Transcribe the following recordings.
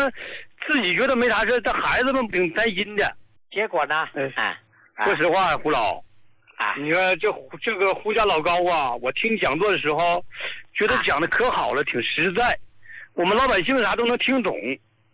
自己觉得没啥事，这孩子们挺担心的。 结果呢？ 说实话，胡老，你看这个胡家老高啊，我听讲座的时候，觉得讲的可好了，挺实在，我们老百姓啥都能听懂。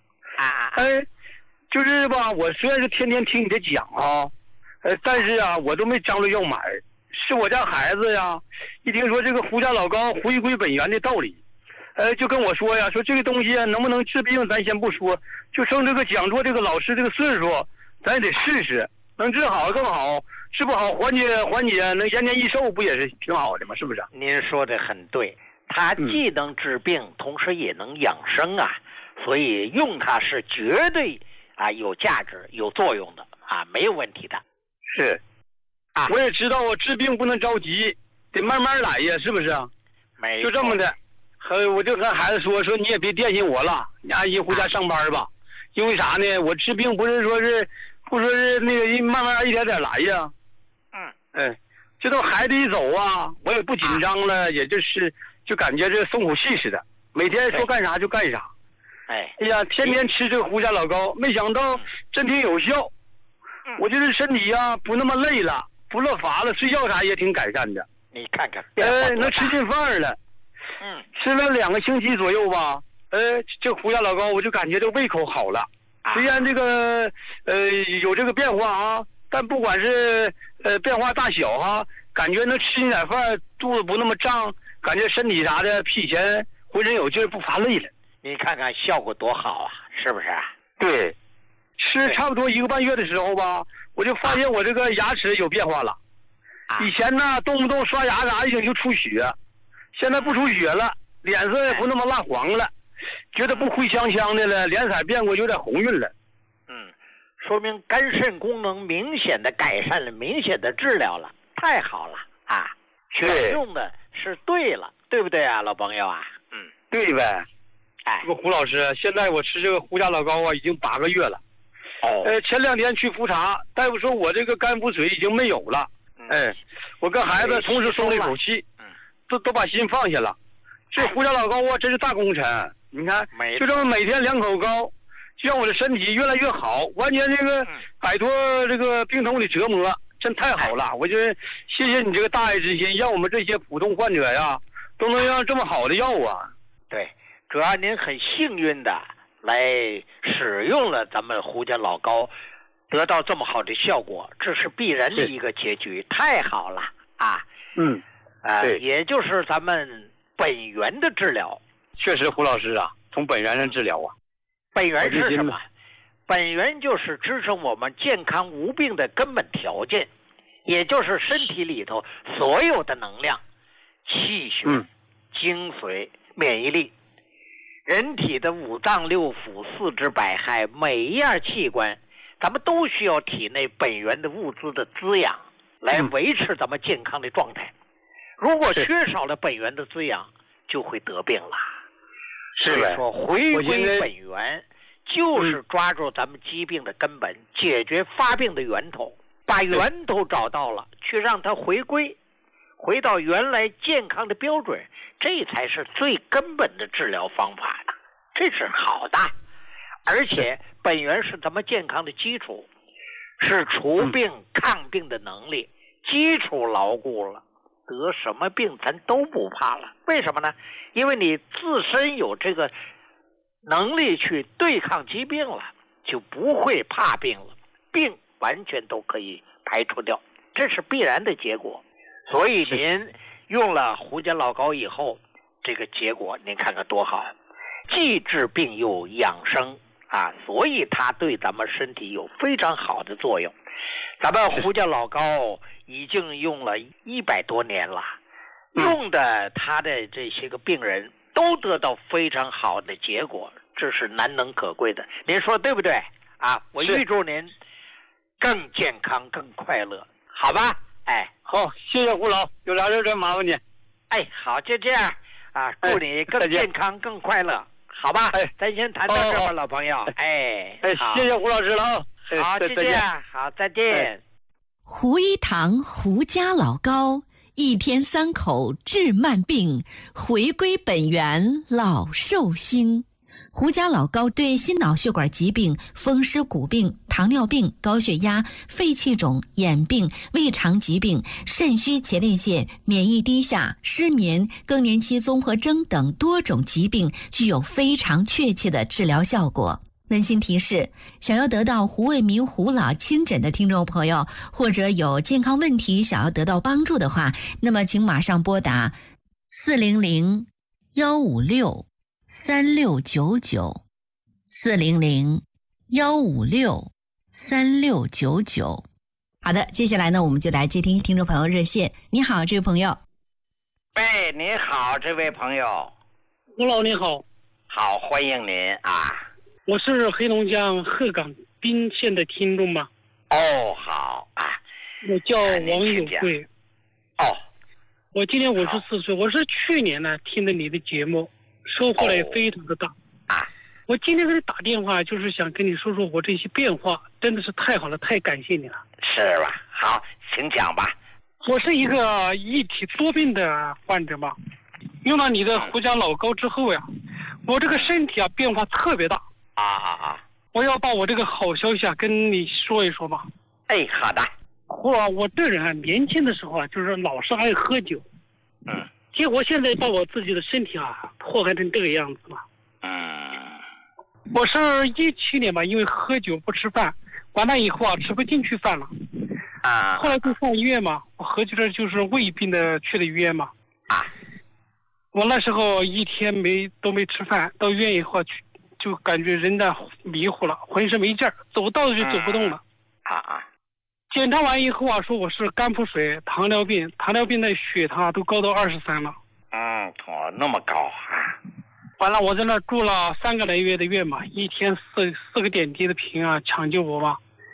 就是吧，我虽然是天天听你的讲啊，但是啊，我都没张罗要买。是我家孩子呀，一听说这个胡家老高回归本源的道理，就跟我说呀，说这个东西能不能治病，咱先不说，就剩这个讲座这个老师这个岁数，咱也得试试，能治好更好，治不好缓解，能延年益寿，不也是挺好的吗？是不是？ 您说的很对，它既能治病，同时也能养生啊，所以用它是绝对有价值、有作用的没有问题的。 是，我也知道，我治病不能着急，得慢慢来呀，是不是？ 没， 就这么的。我就跟孩子说你也别惦记我了，你安心回家上班吧。因为啥呢？我治病不是说是那个慢慢一点点来呀。这都孩子一走啊，我也不紧张了，也就感觉这松口气似的，每天说干啥就干啥。哎呀，天天吃这个胡家老高，没想到真挺有效。我就是身体呀不那么累了，不乐乏了，睡觉啥也挺改善的。 你看看， 能吃进饭了。吃了2个星期左右吧，这胡家老高我就感觉这胃口好了。虽然这个有这个变化啊，但不管是变化大小感觉能吃进点饭，肚子不那么胀，感觉身体啥的比以前浑身有劲，不乏累了。 你看看效果多好啊，是不是？ 对，吃差不多1个半月的时候吧，我就发现我这个牙齿有变化了。以前呢动不动刷牙啥一整就出血，现在不出血了，脸色也不那么蜡黄了，觉得不灰香香的了，脸色变过有点红晕了。 说明肝肾功能明显的改善了，明显的治疗了，太好了选用的是对了，对不对啊，老朋友啊？ 对呗。这个胡老师，现在我吃这个胡家老高已经8个月了。前2天去复查，大夫说我这个肝腹水已经没有了。我跟孩子同时松了一口气，都把心放下了。这胡家老高真是大功臣，你看，就这么每天2口高，就让我的身体越来越好，完全这个摆脱这个病痛的折磨，真太好了。我就谢谢你这个大爱之心，让我们这些普通患者呀都能让这么好的药啊。 对，主要您很幸运的来使用了咱们胡家老高，得到这么好的效果，这是必然的一个结局，太好了也就是咱们本源的治疗。 确实，胡老师从本源上治疗本源是什么？本源就是支撑我们健康无病的根本条件，也就是身体里头所有的能量、气血、精髓、免疫力。人体的5脏6腑、4肢百骸，每一样器官，咱们都需要体内本源的物资的滋养，来维持咱们健康的状态。如果缺少了本源的滋养，就会得病了。所以说，回归本源就是抓住咱们疾病的根本，解决发病的源头，把源头找到了，去让它回归，回到原来健康的标准，这才是最根本的治疗方法呢。这是好的，而且本源是咱们健康的基础，是除病抗病的能力，基础牢固了，得什么病咱都不怕了。为什么呢？因为你自身有这个能力去对抗疾病了，就不会怕病了，病完全都可以排除掉，这是必然的结果。所以您用了胡家老高以后，这个结果您看看多好，既治病又养生所以它对咱们身体有非常好的作用。咱们胡家老高已经用了100多年了，用的他的这些个病人都得到非常好的结果，这是难能可贵的。您说对不对我预祝您更健康更快乐，好吧？ 好，谢谢胡老，有啥事再麻烦你。 好，就这样祝你更健康更快乐，好吧？咱先谈到这吧，老朋友。 谢谢胡老师了好，就这样，好，再见。 胡一堂胡家老高，1天3口治慢病，回归本源老寿星。 胡家老高对心脑血管疾病、风湿骨病、糖尿病、高血压、肺气肿、眼病、胃肠疾病、肾虚前列腺、免疫低下、失眠、更年期综合征等多种疾病具有非常确切的治疗效果。温馨提示：想要得到胡卫民胡老亲诊的听众朋友，或者有健康问题想要得到帮助的话，那么请马上拨打400-156-3699，400-156-3699。好的，接下来呢，我们就来接听听众朋友热线。你好，这位朋友。 喂，你好，这位朋友。 胡老你好。 好，欢迎您啊。 我是黑龙江鹤岗宾县的听众嘛。 哦，好啊。 我叫王有贵。 哦。 我今年54岁，我是去年呢听的你的节目，收获了也非常的大。 啊。 我今天给你打电话，就是想跟你说说我这些变化，真的是太好了，太感谢你了。 是吧？好，请讲吧。 我是一个一体多病的患者嘛，用了你的胡家老高之后呀，我这个身体啊变化特别大。我要把我这个好消息啊跟你说一说吧。 哎，好的。 我这人啊，年轻的时候啊，就是老是爱喝酒。结果现在把我自己的身体啊祸害成这个样子了。我是17年吧，因为喝酒不吃饭，完了以后啊吃不进去饭了。后来就上医院嘛，我合计着就是胃病的去的医院嘛。我那时候一天都没吃饭，到医院以后就感觉人在迷糊了，浑身没劲儿，走道就走不动了。检查完以后啊，说我是肝腹水、糖尿病的血糖都高到23了。 那么高啊！ 完了，我在那住了3个来月的院嘛，一天四个点滴的瓶啊，抢救我吧。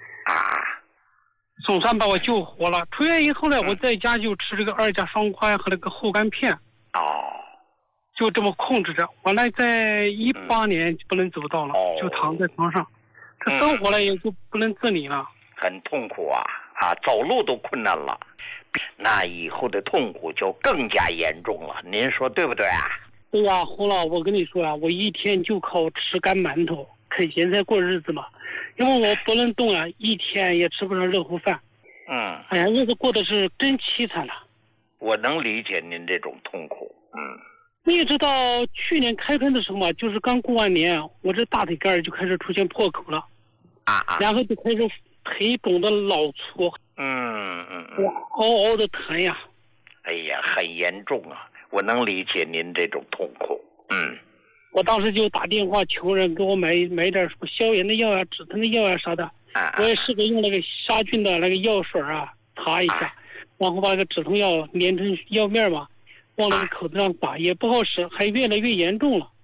总算把我救活了。出院以后呢，我在家就吃这个2价双胍和那个护肝片。就这么控制着。完了，在18年不能走道了，就躺在床上，这生活了也就不能自理了。 很痛苦啊！走路都困难了，那以后的痛苦就更加严重了。您说对不对啊？ 对呀，胡老，我跟你说啊，我一天就靠吃干馒头、啃咸菜过日子嘛，因为我不能动啊，一天也吃不上热乎饭。哎呀，日子过得是真凄惨了。 我能理解您这种痛苦。 你也知道，去年开春的时候嘛，就是刚过完年，我这大腿根就开始出现破口了。然后就开始腿肿的老粗。我嗷嗷的疼呀。 哎呀，很严重啊！我能理解您这种痛苦。 我当时就打电话求人给我买点什么消炎的药啊、止疼的药啊啥的。我也试着用那个杀菌的那个药水啊擦一下，然后把那个止痛药粘成药面嘛，往那个口子上打，也不好使，还越来越严重了。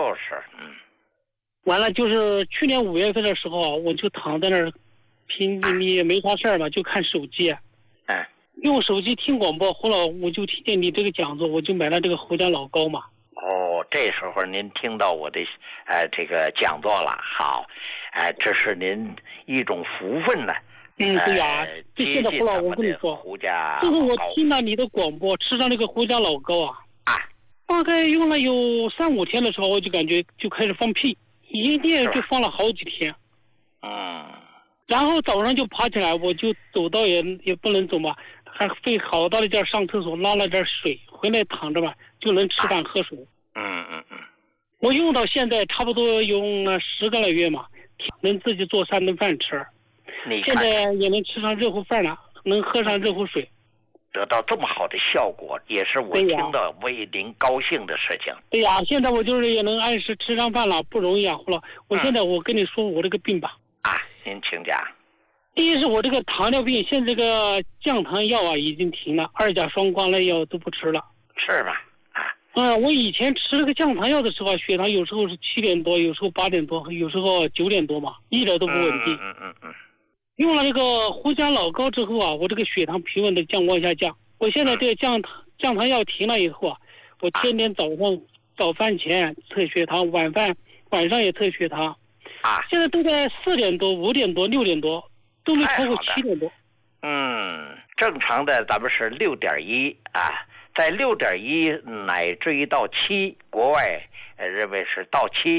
完了，就是去年5月份的时候，我就躺在那儿，平时你也没啥事儿嘛，就看手机。用手机听广播，后来我就听见你这个讲座，我就买了这个胡家老高嘛。 这时候您听到我的这个讲座了，好，这是您一种福分呢。 对呀，这现在胡老，我跟你说，就是我听了你的广播，吃上这个胡家老高啊，大概用了有3-5天的时候，我就感觉就开始放屁，一念就放了好几天。然后早上就爬起来，我就走道也不能走嘛，还费好大的劲上厕所，拉了点水，回来躺着吧，就能吃饭喝水。我用到现在差不多用了10个来月嘛，能自己做3顿饭吃。现在也能吃上热乎饭了，能喝上热乎水。 得到这么好的效果，也是我听到为您高兴的事情。 对呀，现在我就是也能按时吃上饭了，不容易啊，胡老。我现在我跟你说我这个病吧。 您请讲。 第一是我这个糖尿病，现在这个降糖药啊已经停了，2价双胍类药都不吃了。 是吧？ 我以前吃这个降糖药的时候，血糖有时候是7点多，有时候8点多，有时候9点多嘛，一点都不稳定。用了这个胡家老高之后啊，我这个血糖平稳的往下降。我现在这个降糖药停了以后啊，我天天早饭前测血糖，晚上也测血糖。现在都在4点多、5点多、6点多，都没超过7点多。 正常的咱们是6.1在6.1乃至于到7，国外认为是到7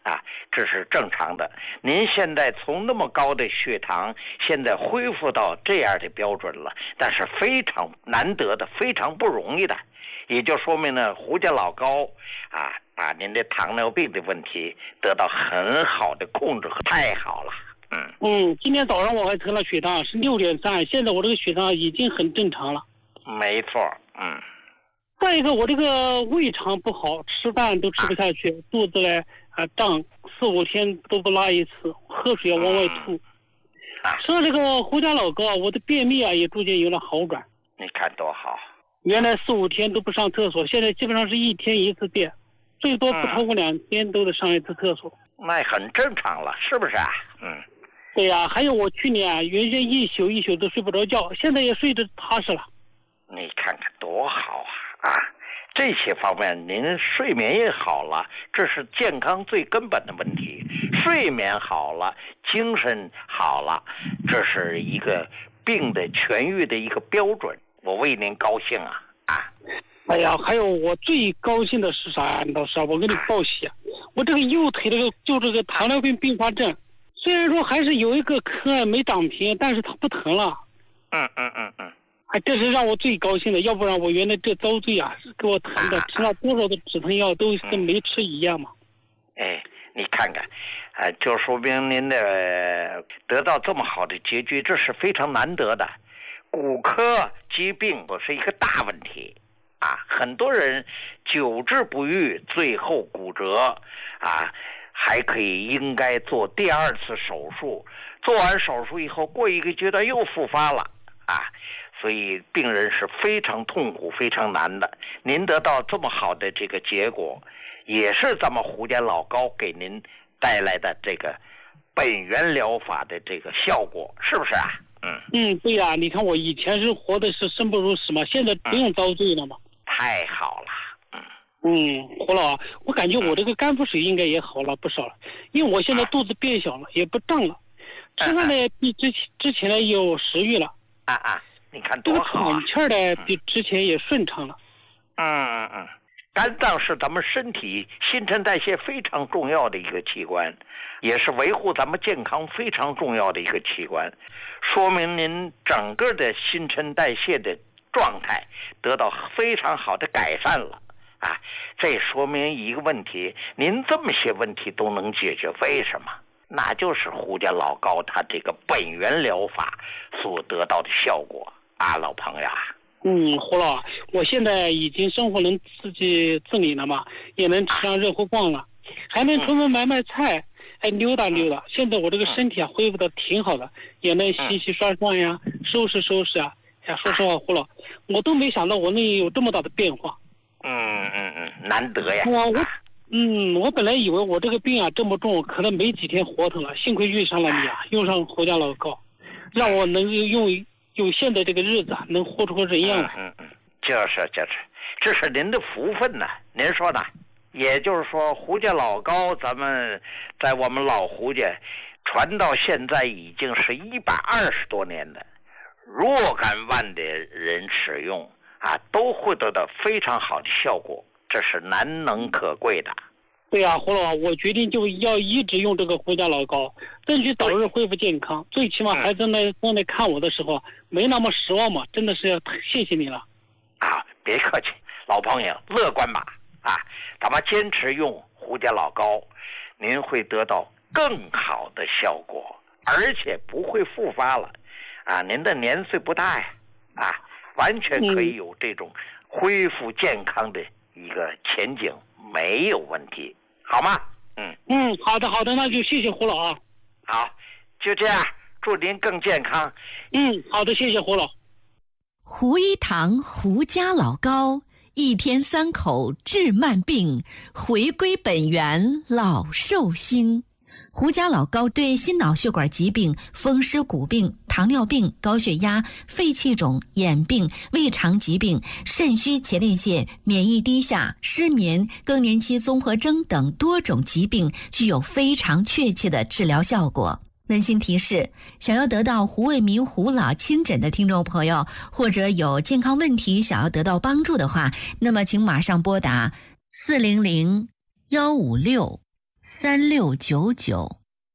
这是正常的。您现在从那么高的血糖，现在恢复到这样的标准了，但是非常难得的，非常不容易的，也就说明呢，胡家老高把您的糖尿病的问题得到很好的控制，太好了。 今天早上我还测了血糖是6.3，现在我这个血糖已经很正常了。 没错。 再一个，我这个胃肠不好，吃饭都吃不下去，肚子呢胀，4-5天都不拉一次，喝水往外吐。吃了这个胡家老高，我的便秘也逐渐有了好转。 你看多好！ 原来4-5天都不上厕所，现在基本上是1天1次便，最多不超过2天都得上一次厕所。 那很正常了，是不是啊？ 对呀，还有我去年原先一宿一宿都睡不着觉，现在也睡得踏实了。 你看看多好啊！这些方面您睡眠也好了，这是健康最根本的问题。睡眠好了，精神好了，这是一个病的痊愈的一个标准。我为您高兴啊！ 哎呀，还有我最高兴的是啥？老师，我给你报喜，我这个右腿就这个糖尿病并发症，虽然说还是有一个坑没长平，但是它不疼了。这是让我最高兴的，要不然我原来这遭罪是给我疼的，吃了多少的止疼药都跟没吃一样嘛。 你看看，就说明您的得到这么好的结局，这是非常难得的。骨科疾病不是一个大问题很多人久治不愈，最后骨折还可以应该做第2次手术，做完手术以后过一个阶段又复发了所以病人是非常痛苦非常难的。您得到这么好的这个结果，也是咱们胡家老高给您带来的这个本源疗法的这个效果，是不是啊？ 对呀，你看我以前是活的是生不如死嘛，现在不用遭罪了嘛。 太好了。 胡老，我感觉我这个肝腹水应该也好了不少了，因为我现在肚子变小了，也不胀了，吃饭呢比之前呢有食欲了。 你看多好喘气儿呢比之前也顺畅了。 肝脏是咱们身体新陈代谢非常重要的一个器官，也是维护咱们健康非常重要的一个器官，说明您整个的新陈代谢的状态得到非常好的改善了这说明一个问题，您这么些问题都能解决，为什么？那就是胡家老高他这个本源疗法所得到的效果老朋友胡老，我现在已经生活能自己自理了嘛，也能吃上热乎饭了，还能出门买菜，溜达溜达。现在我这个身体恢复的挺好的，也能洗洗刷刷呀，收拾收拾说实话，胡老，我都没想到我能有这么大的变化。 难得呀。 我本来以为我这个病这么重，可能没几天活头了，幸亏遇上了你用上胡家老高，让我能用有现在这个日子能活出个人样来。 这是您的福分呢。您说呢？也就是说，胡家老高咱们在我们老胡家传到现在已经是120多年的，若干万的人使用都会得到非常好的效果，这是难能可贵的。 对呀，胡老，我决定就要一直用这个胡家老高，争取早日恢复健康。最起码孩子在那看我的时候没那么失望嘛，真的是要谢谢你了。 别客气，老朋友，乐观吧咱们坚持用胡家老高，您会得到更好的效果，而且不会复发了您的年岁不大呀完全可以有这种恢复健康的一个前景，没有问题，好吗？ 好的，那就谢谢胡老好，就这样，祝您更健康。 好的，谢谢胡老。 胡一堂胡家老高，1天3口治慢病，回归本源老寿星。胡家老高对心脑血管疾病、风湿骨病、糖尿病、高血压、肺气肿、眼病、胃肠疾病、肾虚前列腺、免疫低下、失眠、更年期综合征等多种疾病具有非常确切的治疗效果。温馨提示，想要得到胡卫民胡老亲诊的听众朋友，或者有健康问题想要得到帮助的话，那么请马上拨打400-156 3699。